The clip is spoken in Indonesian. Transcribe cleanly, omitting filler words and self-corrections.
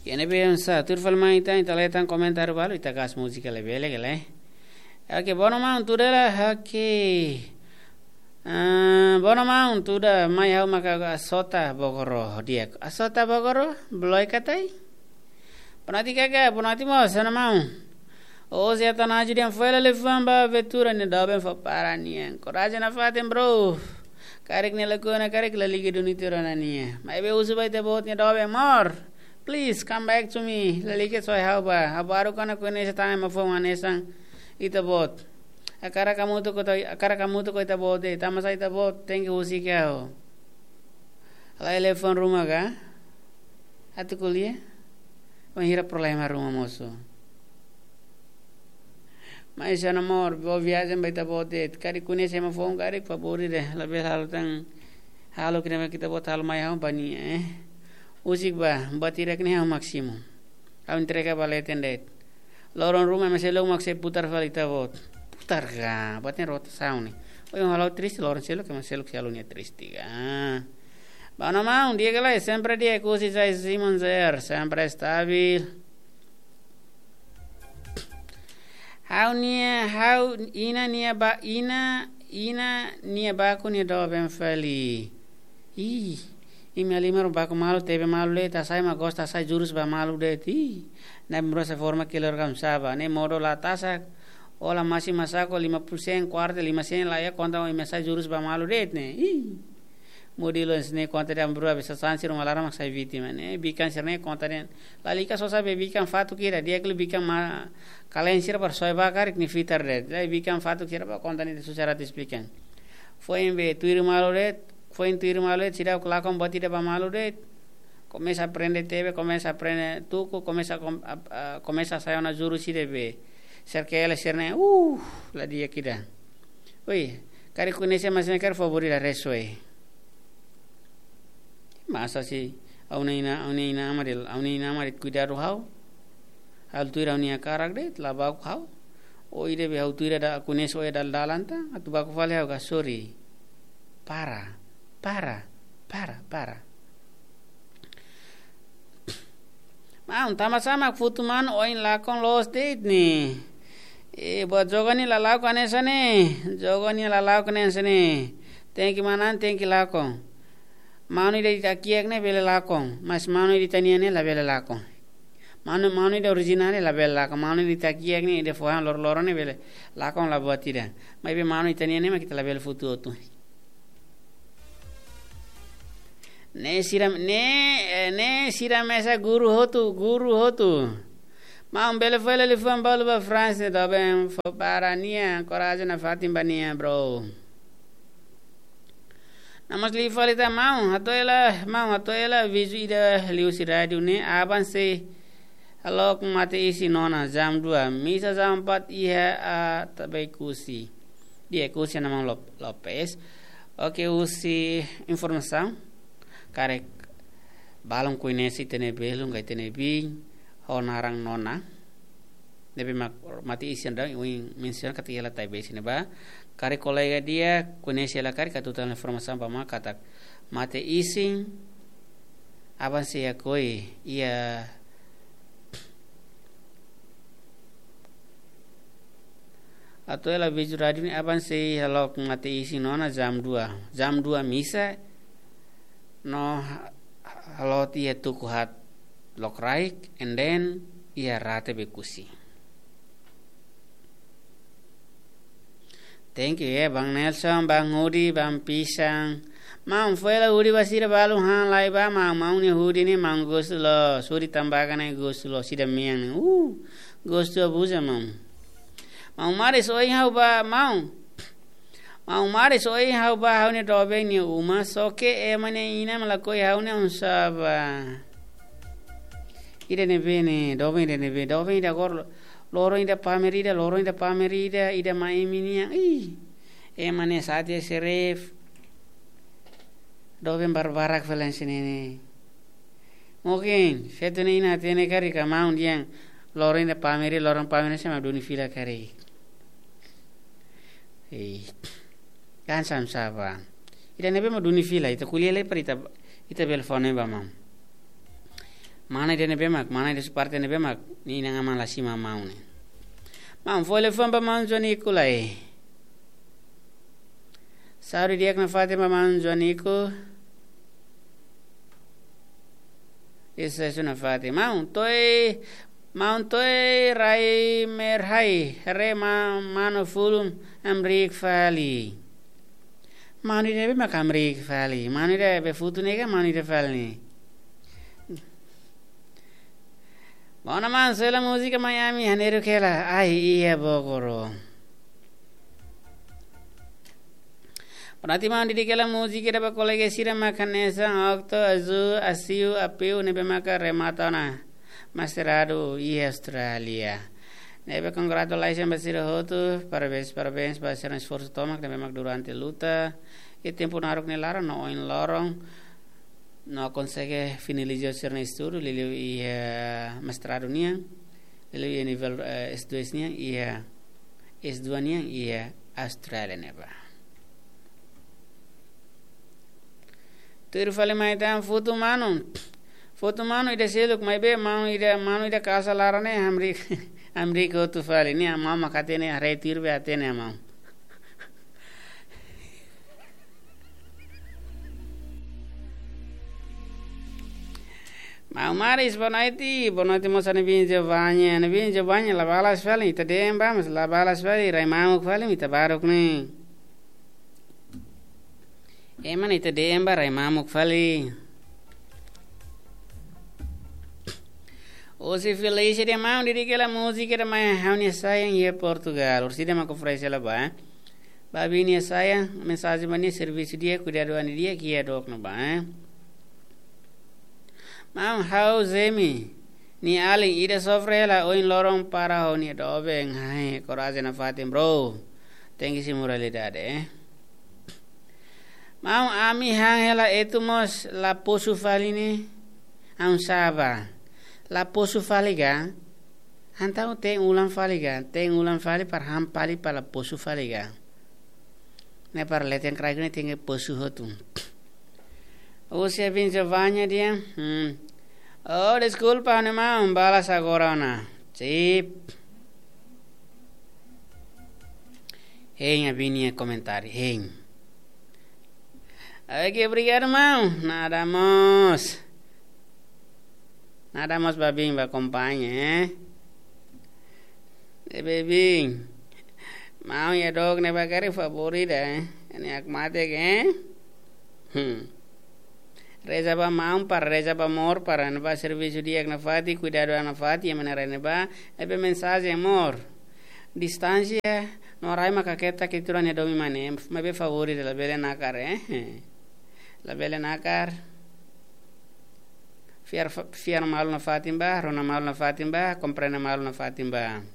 Kene be sa turfal mai ita letan komentar balu ita gas musika le bele gele. Oke bono maun tudela oke. Bono maun tuda mai hau maka asota bogoro dia. Asota bogoro bloy katai. Ponati kaga ponati mo sana maun. O se ata na judian foi le famba vetura ne daben fa parania. Coraje na fatem bro. Karek ne lagona karek la ligi dunitira na nia. Mai be usubai te bot ne daben mor. Please come back to me. Lalike soy hauba. Habaru kana kone sa time mafo manesang ita bot. Akara kamuto ko ita bot. Tama sa ita bot. Thank you usi kya ho. Alay telefon rumah ka. Atu kuliah. Mahirap problema rumah moso. Mais sana mor bo viajan baita bote kari kune sema phone kari favori de labe halo tang halo kine kita bot halo mai hau bani usik ba bati rekne hau maksimum au entrega bale tendet loron rumah masih lo makse putar valita bot putar ga batnya rota sauni oi halo triste loron selo que maselo que alunia triste ga bana mau dia gala sempre dia cosi sai Simon Zer sempre stabil. How ina nia baku nia doben fali. Imi alimero baku malu tebe malu le tasai ma gosta sai jurus ba malu de ti. Na mrosa forma killer kam saba ne modo la tasa ola masih masako 50% kuartel 5% la ya konta imi sai jurus ba malu de ne. Modilo ne konta de ambro bisa sansir malara mak sai vítima ne bikan serne konta de lalika sosa be bikan fatu kira dia kle bikan ma kalian sira par soeba karik ni fitar de dai bikan fatu kira ba konta ni susara explican foi en be tuir malo de foi en tuir malo de sira klakon bati de ba malo de começa a aprender tebe começa a aprender tuco começa a sair na juru si de be cerca ela serne la dia kida oi karik kunese masne kar favori la resoi masa si aunina amarit kuidaro hau hal tuira unia karak de labau hau o ide be hau tuira da kunes o dal dalanta atu baku fale hau sorry para maun tama sama futuman oin lakon los date ni buat jogani lalau kanesane jogani lalau kanesane tengki manan tengki lakon Manu ida takiak ne bele lakong, mas manu ida tania ne la bele lakong. Manu ida original ne la bele lakong, manu ida takiak ne ida fohan lor ne bele lakong la buat tidak. Mai be manu ida tania ne ma kita la bele futu tu. Ne siram esa guru hotu. Mau bele fele le fam balu ba France da ben fo parania coraje na fatim bania bro. Namas li falita mau atoela visu ida liusi radio ne aban se alok mate isi nona jam 2 misa jam 4 ia tabai kusi dia kusi nama Lopez oke usi informação karek balong kuinesi tene belung gai tene bing honarang nona nebe mati isi andang wing mention katiela tai besi neba kare kolega dia kunesi la kare katutan informasi pama katak mate ising aban se ya koi ia atau la biju radio ni aban se halok mate ising nona jam 2 misa no halot ia tukuhat lokraik and then ia rate bekusi. Thank you ya Bang Nelson, Bang Hudi, Bang Pisang. Mau fuela Hudi basira balu han lai ba mau ni Hudi ni mau gosulo, suri tambahkan ai gosulo sida miang ni. Gosulo buza mau. Mau mari soi hau ba mau mari soi hau ba hau ni dobe ni uma soke mane ina malakoi hau ni unsaba. Ide ne bene dobe ida gorlo. Loro ida pamerida ida maeminia mane saatnya serif doven barbarak valencine mungkin fetune ina tene kari ka maun yang loro ida pameri sama duni fila kari kan sam saba ida nebe ma duni fila ita kuliah le per ita belfone ba mam mana dia bemak, mana dia suparte ne bemak, ni nanga mala sima mau ne. Mau foi famba manjoni kulai. Sauri dia na Fatima manjoni ku. Isa suna Fatima mau toi rai merhai re mano fulum amrik fali. Mani de bemak amrik fali, mani de be futune mani de fali. Bona man sela musica Miami haneru kela ai iya bogoro. Perhati man di kela musica dapat kolege sira makanesa okto azu asiu apiu nebe maka rematona masterado iya Australia. Nebe congratulations basira hotu parabéns basira esforço tomak nebe mak durante luta e tempo narok nelara no in lorong no consegue finalizar seu estudo lili mestrado nia lili nível S2 nia e S2 nia e Australia neba tu fale mai tam foto mano ida seluk mai be mano ida casa larane amri ko tu fale nia mama katene are tirbe atene mau Mau maris bonaiti mosa ne vinje vanya la balas fali ta demba mas la balas fali rai mau fali mita barok ne eman ita demba rai mau fali o se felice de mau di que la música de mai haunia sayang ye Portugal or sida ma ko frase la ba babini saya mensagem mani serviço dia cuidado ani dia que é dok no ba Mam hau zemi ni aling ida sofrela oin lorong para ho ni dobeng hai coraje na fatim bro thank you moralidade Mam ami hangela etumos la posu faline am saba la posu faliga hantau te ulang fali par ham pali para posu faliga ne par leten kragne tinge posu hotum Usia vince vanya dia. Oh, disculpa nema balas agora na. Chip. Hein, vinha comentário. Hein. Ai que obrigado, irmão. Nada mais babinho vai acompanhar, bebinho. Mau ya dog ne bagari favorita, Ini ak mate ke? Reza ba maum para reza ba mor para neba serviço dia na fati cuidado na fati e manera neba ebe mensagem amor distância no rai makaketa que tu ne domi mane mabe favorita la bele nakar la bele nakar fiar mal na fatimba rona mal na fatimba comprena mal na fatimba